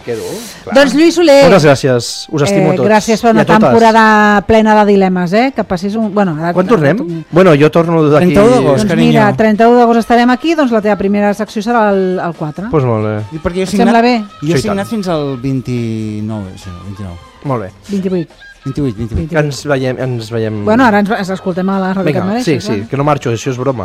quedo. Clar. Doncs Lluís Soler... Moltes gràcies, us estimo tots. Gràcies per una temporada plena de dilemes, que passis un... Bueno, quan tornem? Bueno, jo torno d'aquí... 31 d'agost, doncs mira, 31 d'agost estarem aquí, doncs la teva primera secció serà el 4. Doncs molt bé. I perquè jo sembla bé? Jo he signat fins al 29, això, 29. Molt bé. 28. Que ens veiem... Bueno, ara ens escoltem a la ràdio que et mereixes. Sí, que no marxo, això és broma.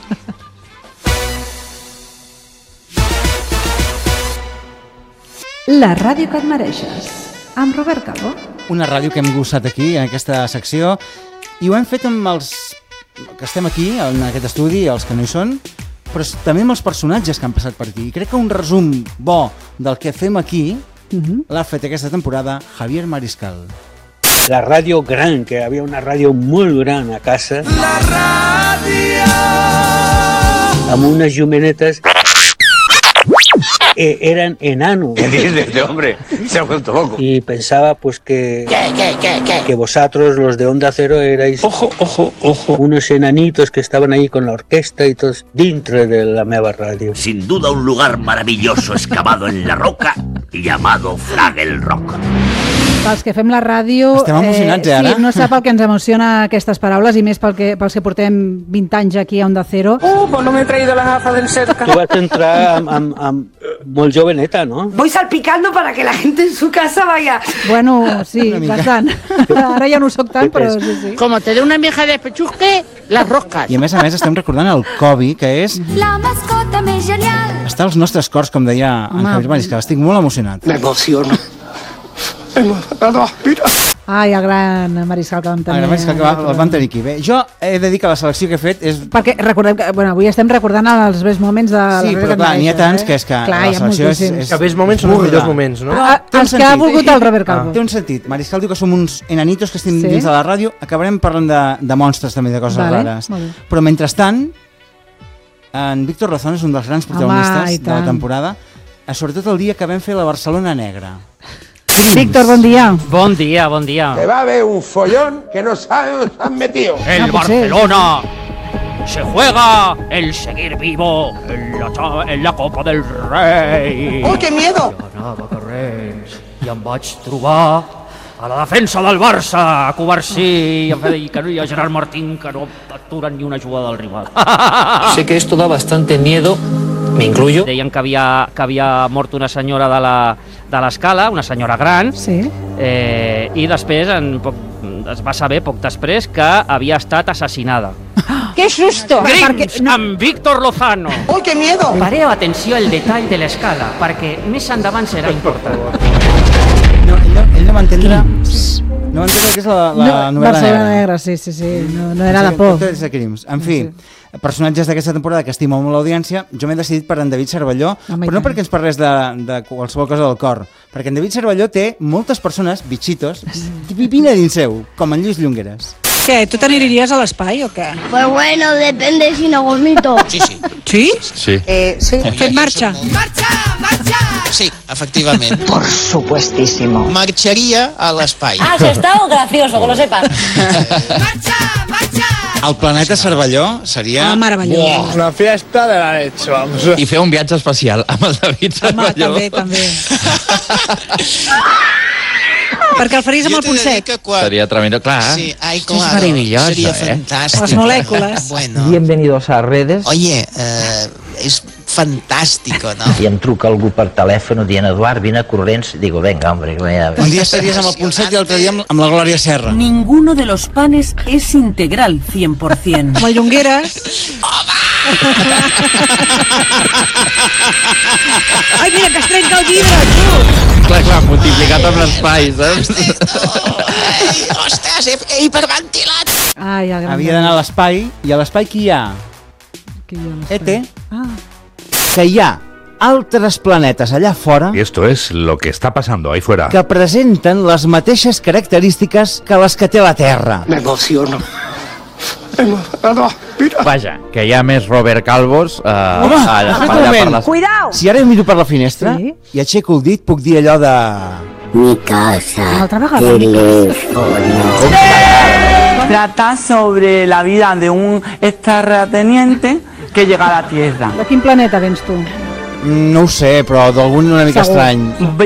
La ràdio que et mereixes, amb Robert Calvo. Una ràdio que hem gostat aquí, en aquesta secció, i ho hem fet amb els que estem aquí, en aquest estudi, els que no hi són, però també amb els personatges que han passat per aquí. I crec que un resum bo del que fem aquí l'ha fet aquesta temporada Javier Mariscal. La ràdio gran, que havia una ràdio molt gran a casa. La ràdio! Amb unes llumenetes... eran enanos. ¿Qué dice este hombre? Se ha vuelto loco. Y pensaba pues que vosotros, los de Onda Cero, erais ojo, unos enanitos que estaban ahí con la orquesta y todos dentro de la meva radio. Sin duda un lugar maravilloso excavado en la roca llamado Fraggle Rock. Pels que fem la ràdio... Estem emocionats, ara? Sí, no sap el que ens emociona aquestes paraules, i més pels que portem 20 anys aquí a Onda Cero. Pues no me he traído las gafas del cerca. Tu vas entrar amb molt joveneta, ¿no? Voy salpicando para que la gente en su casa vaya... Bueno, sí, bastant. Ara ja no ho soc tant, però sí. Como te dé una vieja de pechusque, las roscas. I a més estem recordant el Kobe, que és... La mascota més genial. Està als nostres cors, com deia en Javier Mariscal. Estic molt emocionat. M'emociono. Ai, el gran Mariscal que vam tenir. El Mariscal que el vam tenir aquí. Bé, jo he de dir que la selecció que he fet és... Perquè recordem que, avui estem recordant els bons moments de... Sí, però clar, n'hi ha tants que és que la selecció és... Que bons moments són els millors moments, no? Els que ha volgut el Robert Calvo. Té un sentit. Mariscal diu que som uns enanitos que estem dins de la ràdio. Acabarem parlant de monstres també, de coses rares. Però mentrestant, en Víctor Lozano és un dels grans protagonistes de la temporada, sobretot el dia que vam fer la Barcelona Negra. Víctor, bon dia. Bon dia, bon dia. Que va a haber un follón que no sabe dónde se han metido. El Barcelona se juega el seguir vivo en la Copa del Rei. ¡Oh, qué miedo! I anava carrers i em vaig trobar a la defensa del Barça, a Covarsí, i que no hi ha Gerard Martín, que no aturen ni una jugada del rival. Sé que esto da bastante miedo, me incluyo. Deien que havia mort una senyora de l'Escala, una senyora gran, i després es va saber poc després que havia estat assassinada. ¡Qué susto! Crims amb Víctor Lozano. ¡Oh, qué miedo! Pareu atenció al detall de l'Escala, perquè més endavant serà important. Ell no va entendre... No va entendre que és la novel·la negra. Sí. No era de por. En fi, personatges d'aquesta temporada que estima molt l'audiència, jo m'he decidit per en David Cervelló, però no perquè ens parlés de qualsevol cosa del cor, perquè en David Cervelló té moltes persones, bitxitos, vivint a dins seu, com en Lluís Llongueras. ¿Qué? ¿Tú te anirías al espai o qué? Pues bueno, depende si no vomito. Sí. ¿Sí? Sí. Sí. ¿Qué marcha? Sí, efectivament. Por supuestísimo. Marxaria a l'espai. Has estado gracioso, que lo sepas. El planeta Cervelló seria... Meravellós. Una fiesta de la leche, vamos. I fer un viatge especial amb el David Cervelló. També. Perquè el faries amb el punt sec. Seria tremendo, clar. Sí, ai, claro. Es maravilloso, sería fantástico. Las moléculas. Bueno. Bienvenidos a redes. Oye, es fantástico, ¿no? I em truca algú per telèfon dient, Eduard, vine corrents. Digo, venga, hombre. Un dia estaries amb el punt sec i l'altre dia amb la Glòria Serra. Ninguno de los panes es integral 100%. Amb el Llongueras. Ai, mira, que es trenca el vidre, tu! Clar, multiplicat amb l'espai, saps? Ostres, he hiperventilat! Havia d'anar a l'espai, i a l'espai qui hi ha? ET. Que hi ha altres planetes allà fora. Y esto es lo que está pasando ahí fuera. Que presenten les mateixes característiques que les que té la Terra. M'emociono. Vaja, que hi ha més Robert Calvos Home, per les... Cuidao! Si ara miro per la finestra i aixeco el dit, puc dir allò de... Mi casa, teléfono. Trata sobre la vida de un extraterrestre que llega a la Tierra. De quin planeta vens tu? No ho sé, però d'algun una mica estrany.